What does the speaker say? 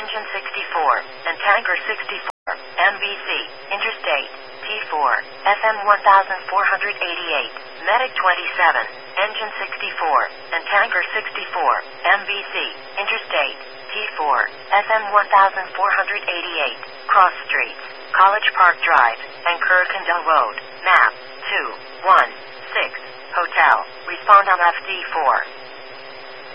Engine 64, and Tanker 64, MBC, Interstate, T4, FM 1488, Medic 27, Engine 64, and Tanker 64, MBC, Interstate, T4, FM 1488, Cross Streets, College Park Drive, and Kirkendall Road, Map 216, Hotel, respond on FD4.